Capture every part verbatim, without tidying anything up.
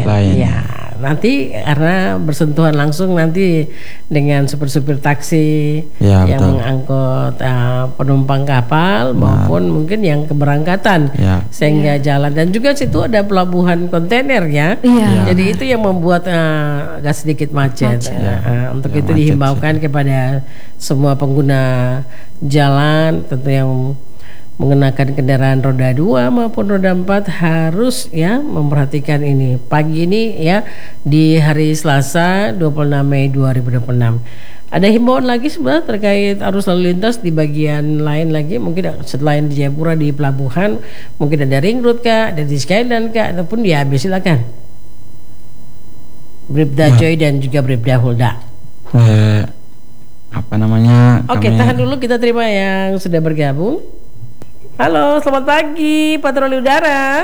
lain. Ya, nanti karena bersentuhan langsung nanti dengan supir-supir taksi ya, yang betul. mengangkut uh, penumpang kapal Nah. maupun mungkin yang keberangkatan, ya. sehingga ya. jalan, dan juga situ ada pelabuhan kontainer ya. Ya. Jadi itu yang membuat uh, agak sedikit macet. macet. Uh, uh, untuk ya, itu macet, dihimbaukan sih. kepada semua pengguna jalan, tentu yang mengenakan kendaraan roda dua maupun roda empat harus ya memperhatikan ini. Pagi ini ya di hari Selasa dua puluh enam Mei dua ribu dua puluh enam. Ada himbauan lagi sebenarnya terkait arus lalu lintas di bagian lain lagi, mungkin selain di Jayapura di pelabuhan, mungkin ada ring road kah, ada di Skyline kah, ataupun di A B, silakan. Bribda Joy dan juga Bribda Hulda. Eh, apa namanya? Oke, kami... tahan dulu, kita terima yang sudah bergabung. Halo, selamat pagi patroli udara.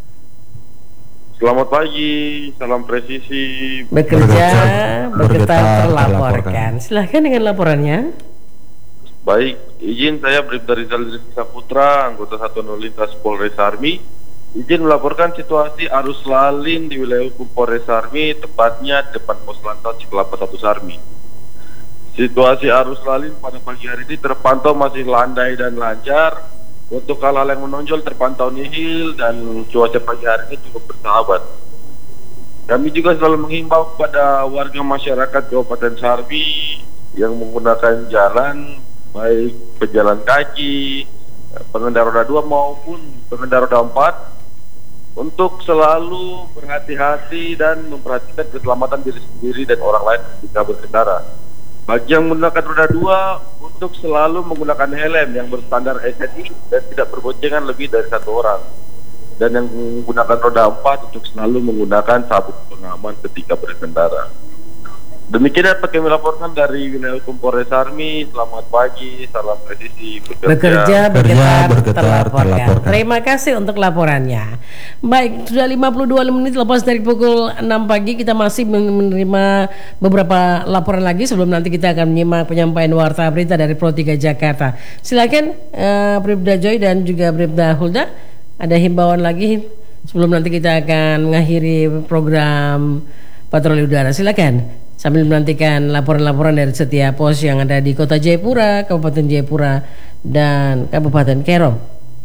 Selamat pagi, salam presisi. Bekerja, bergetar, bergetar, terlaporkan. Silahkan dengan laporannya. Baik, izin saya Bribda Rizal Rizky Saputra, anggota Satuan Lalu Lintas Polres Army. Izin melaporkan situasi arus lalin di wilayah hukum Polres Army, tepatnya depan pos lantas Cikelapa satu Sarmi. Situasi arus lalin pada pagi hari ini terpantau masih landai dan lancar. Untuk hal-hal yang menonjol terpantau nihil dan cuaca pagi hari ini cukup bersahabat. Kami juga selalu menghimbau kepada warga masyarakat Kabupaten Sarmi yang menggunakan jalan, baik pejalan kaki, pengendara roda dua maupun pengendara roda empat, untuk selalu berhati-hati dan memperhatikan keselamatan diri sendiri dan orang lain ketika berkendara. Bagi yang menggunakan roda dua, untuk selalu menggunakan helm yang berstandar S N I dan tidak berboncengan lebih dari satu orang. Dan yang menggunakan roda empat untuk selalu menggunakan sabuk pengaman ketika berkendara. Demikian dapat kami laporkan dari wilayah hukum Polres Army. Selamat pagi, salam presisi. Bekerja, bekerja, bergetar, bergetar, terlaporkan. terlaporkan. Terima kasih untuk laporannya. Baik, sudah lima puluh dua menit lepas dari pukul enam pagi, kita masih menerima beberapa laporan lagi sebelum nanti kita akan menyimak penyampaian warta berita dari Pro tiga Jakarta. Silakan uh, Bribda Joy dan juga Bribda Hulda, ada himbauan lagi sebelum nanti kita akan mengakhiri program patroli udara. Silakan. Sambil menantikan laporan-laporan dari setiap pos yang ada di Kota Jayapura, Kabupaten Jayapura, dan Kabupaten Kerom.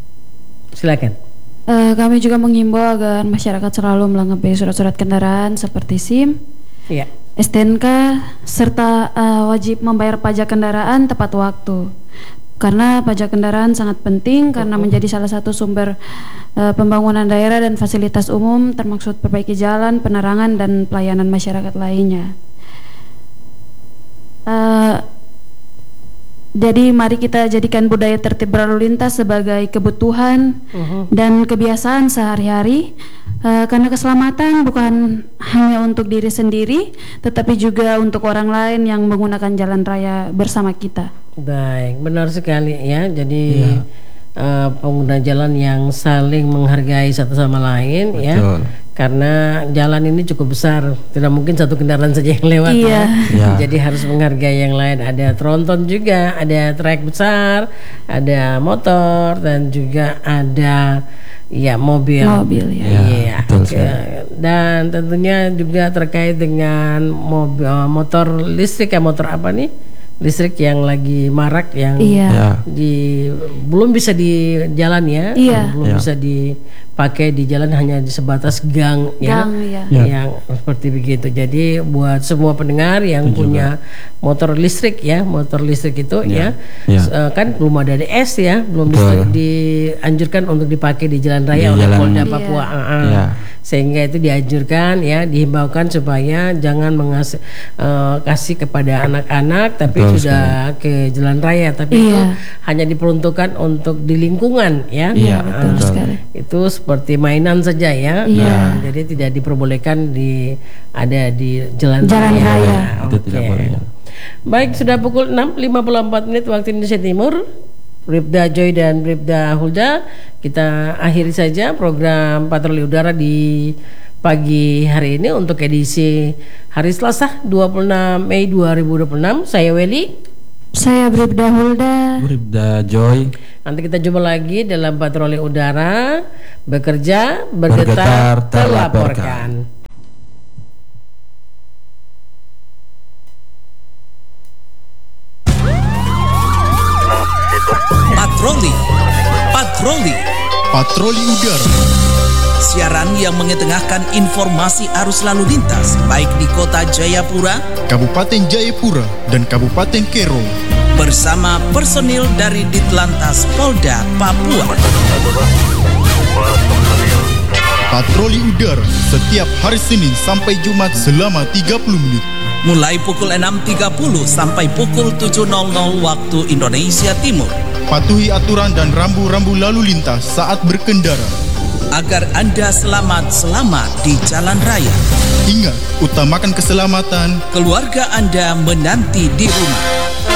Silakan. Uh, kami juga mengimbau agar masyarakat selalu melengkapi surat-surat kendaraan seperti SIM, ya. S T N K, serta uh, wajib membayar pajak kendaraan tepat waktu. Karena pajak kendaraan sangat penting karena menjadi salah satu sumber uh, pembangunan daerah dan fasilitas umum, termaksud perbaiki jalan, penerangan, dan pelayanan masyarakat lainnya. Uh, jadi mari kita jadikan budaya tertib berlalu lintas sebagai kebutuhan uh-huh. dan kebiasaan sehari-hari, uh, karena keselamatan bukan hanya untuk diri sendiri tetapi juga untuk orang lain yang menggunakan jalan raya bersama kita. Baik, benar sekali ya. Jadi ya. uh, pengguna jalan yang saling menghargai satu sama lain. Betul. Ya. Karena jalan ini cukup besar, tidak mungkin satu kendaraan saja yang lewat. Iya. Ya. Ya. Jadi harus menghargai yang lain. Ada tronton juga, ada trek besar, ada motor, dan juga ada ya mobil. Mobil ya. Iya. Ya, betul, dan tentunya juga terkait dengan mobil, motor listrik ya, motor apa nih? Listrik yang lagi marak, yang iya. ya. di belum bisa di jalan ya, iya. belum ya. bisa dipakai di jalan, hanya di sebatas gang, gang ya, ya. yang seperti begitu. Jadi buat semua pendengar yang itu punya juga motor listrik ya, motor listrik itu ya, ya. ya. kan belum ada D S ya, belum bisa dianjurkan untuk dipakai di jalan raya di oleh jalan, Polda iya. Papua. Uh-uh. Ya. Sehingga itu dianjurkan ya, dihimbaukan supaya jangan mengasih uh, kasih kepada anak-anak tapi Betul sudah sekali. ke jalan raya, tapi iya. itu hanya diperuntukkan untuk di lingkungan ya. Iya, betul uh, sekali. Itu seperti mainan saja ya. Iya. Uh, jadi tidak diperbolehkan di ada di jalan, jalan raya. raya. Itu Oke. tidak boleh. Ya. Baik, sudah pukul enam lewat lima puluh empat menit waktu Indonesia Timur. Bribda Joy dan Bribda Hulda, kita akhiri saja program patroli udara di pagi hari ini untuk edisi hari Selasa dua puluh enam Mei dua ribu dua puluh enam. Saya Weli, saya Bribda Hulda, Bribda Joy. nanti kita jumpa lagi dalam patroli udara. Bekerja, bergetar, Bergetar, terlaporkan. terlaporkan. Patroli Udara. Siaran yang mengetengahkan informasi arus lalu lintas baik di kota Jayapura, Kabupaten Jayapura, dan Kabupaten Kero. Bersama personil dari Ditlantas Polda Papua. Patroli Udara setiap hari Senin sampai Jumat selama tiga puluh menit. Mulai pukul enam tiga puluh sampai pukul tujuh nol nol waktu Indonesia Timur. Patuhi aturan dan rambu-rambu lalu lintas saat berkendara, agar Anda selamat-selamat di jalan raya. Ingat, utamakan keselamatan keluarga Anda menanti di rumah.